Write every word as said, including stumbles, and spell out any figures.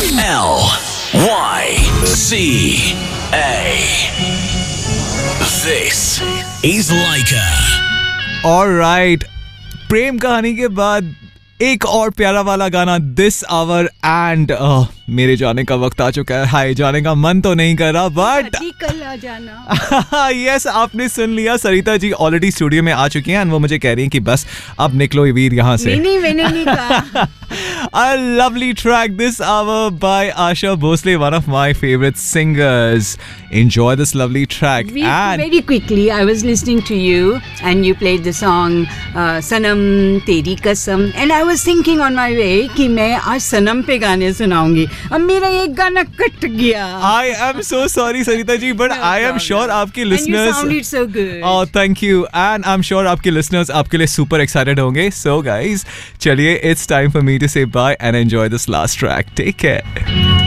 L Y C A. This is Laika. Alright, प्रेम कहानी के बाद एक और प्यारा वाला गाना दिस आवर एंड मेरे जाने का वक्त आ चुका है. हाय, जाने का मन तो नहीं कर रहा बट कल आ जाना. यस, आपने सुन लिया. सरिता जी ऑलरेडी स्टूडियो में आ चुकी हैं और वो मुझे कह रही हैं कि बस अब निकलो वीर यहाँ से. नहीं, मैंने नहीं कहा. A lovely track this hour by Asha Bhosle, one of my favorite singers. Enjoy this lovely track. We, and very quickly, I was listening to you and you played the song uh, Sanam Teri Kasam, and I was thinking on my way कि मैं आज सनम पे गाने सुनाऊंगी. अब मेरा एक गाना cut गया. I am so sorry Sarita ji, but No I am problem. sure आपके And listeners. you sounded so good. Oh, thank you. And I'm sure आपके listeners आपके लिए super excited होंगे. So guys, चलिए, it's time for me to say bye and enjoy this last track. Take care.